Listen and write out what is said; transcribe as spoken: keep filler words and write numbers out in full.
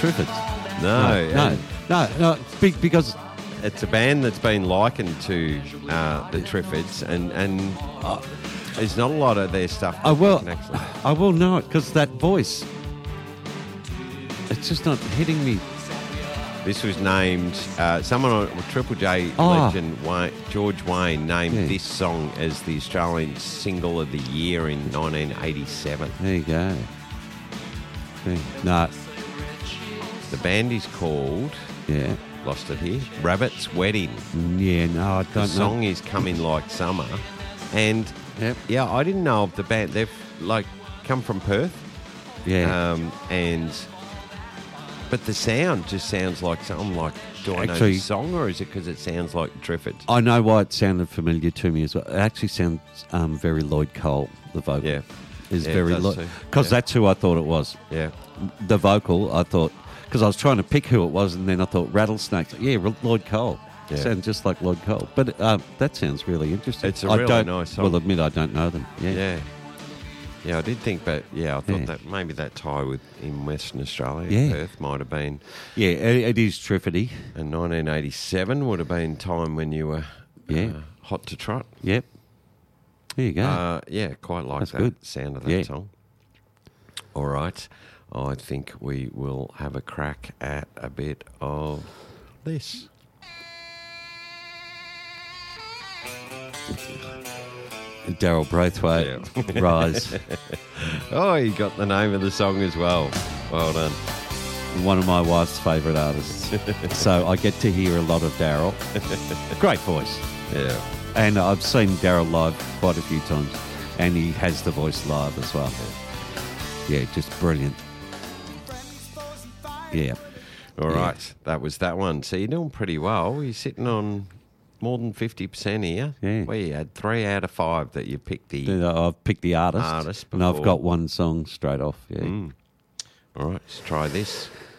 Triffids. No, no, and no, no, be- because it's a band that's been likened to uh, the Triffids, and and uh, there's not a lot of their stuff. I will, that can actually. I will know it because that voice, it's just not hitting me. This was named, uh, someone on Triple J Oh. legend, Wayne, George Wayne, named Yeah. this song as the Australian Single of the Year in nineteen eighty-seven. There you go. Yeah. No, The band is called, yeah, lost it here, Rabbit's Wedding. yeah. No, I don't The know. song is Coming Like Summer. And, Yep. yeah, I didn't know of the band. They've, like, come from Perth. Yeah, Um, and... But the sound just sounds like something like, do I know Actually- this song, or is it because it sounds like Triffids? I know why it sounded familiar to me as well. It actually sounds um, very Lloyd Cole. The vocal Yeah. is Yeah, it very does Lloyd too. because Yeah. that's who I thought it was. Yeah. The vocal, I thought, because I was trying to pick who it was, and then I thought Rattlesnakes. Yeah, Lloyd Cole. Yeah. Sounds just like Lloyd Cole. But uh, that sounds really interesting. It's a I really don't, nice song. will admit I don't know them. Yeah. Yeah. Yeah, I did think, but yeah, I thought Yeah. that maybe that tie with in Western Australia, Yeah. Perth, might have been. Yeah, it, it is Triffidy. And nineteen eighty-seven would have been time when you were Yeah. uh, hot to trot. Yep. There you go. Uh, yeah, quite like That's that good. sound of that Yeah. song. All right, I think we will have a crack at a bit of this. Daryl Braithwaite, Yeah. Rise. Oh, you got the name of the song as well. Well done. One of my wife's favourite artists. So I get to hear a lot of Daryl. Great voice. Yeah. And I've seen Daryl live quite a few times. And he has the voice live as well. Yeah, just brilliant. Yeah. All Yeah. right, that was that one. So you're doing pretty well. You're sitting on more than fifty percent here. Yeah. Well, you had three out of five that you picked the... Then I've picked the artist. Artist and I've before. got one song straight off. Yeah. Mm. All right, let's try this.